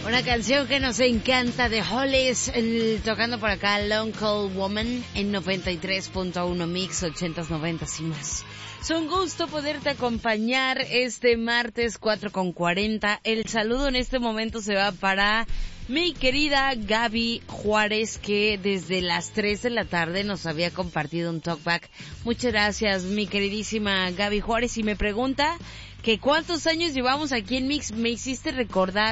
Una canción que nos encanta de Hollies, tocando por acá Long Cold Woman en 93.1 Mix, 80s, 90s y más. Es un gusto poderte acompañar este martes 4:40. El saludo en este momento se va para mi querida Gaby Juárez, que desde las 3 de la tarde nos había compartido un talkback. Muchas gracias, mi queridísima Gaby Juárez, y me pregunta que cuántos años llevamos aquí en Mix. Me hiciste recordar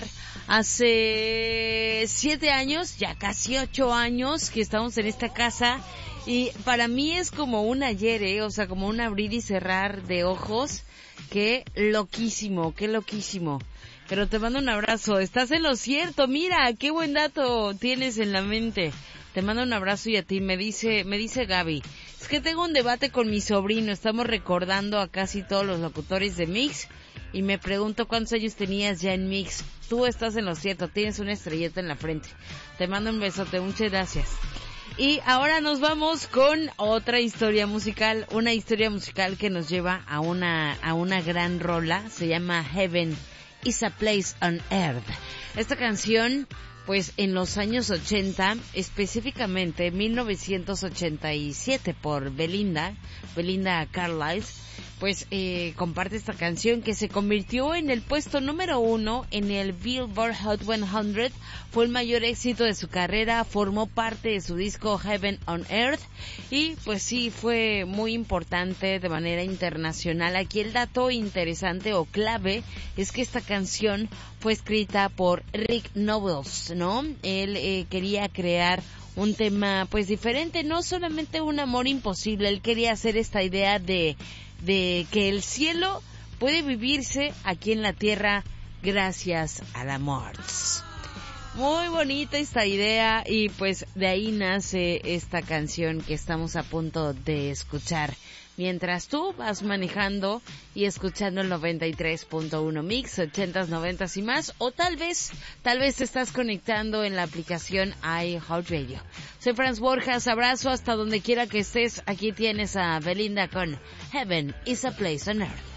hace 7 años, ya casi 8 años que estamos en esta casa, y para mí es como un ayer, o sea, como un abrir y cerrar de ojos. Qué loquísimo. Pero te mando un abrazo, estás en lo cierto, mira, qué buen dato tienes en la mente. Te mando un abrazo, y a ti me dice Gaby, es que tengo un debate con mi sobrino, estamos recordando a casi todos los locutores de Mix, y me pregunto cuántos años tenías ya en Mix. Tú estás en lo cierto, tienes una estrellita en la frente. Te mando un besote, muchas gracias. Y ahora nos vamos con otra historia musical, una historia musical que nos lleva a una gran rola, se llama Heaven is a Place on Earth. Esta canción, pues en los años 80, específicamente 1987, por Belinda Carlisle, pues comparte esta canción que se convirtió en el puesto número 1 en el Billboard Hot 100, fue el mayor éxito de su carrera, formó parte de su disco Heaven on Earth, y pues sí, fue muy importante de manera internacional. Aquí el dato interesante o clave es que esta canción fue escrita por Rick Nowels, ¿no? Él quería crear un tema pues diferente, no solamente un amor imposible, él quería hacer esta idea de que el cielo puede vivirse aquí en la tierra gracias al amor. Muy bonita esta idea, y pues de ahí nace esta canción que estamos a punto de escuchar. Mientras tú vas manejando y escuchando el 93.1 Mix, 80s, 90s y más, o tal vez te estás conectando en la aplicación iHeartRadio. Soy Franz Borjas, abrazo hasta donde quiera que estés. Aquí tienes a Belinda con Heaven is a Place on Earth.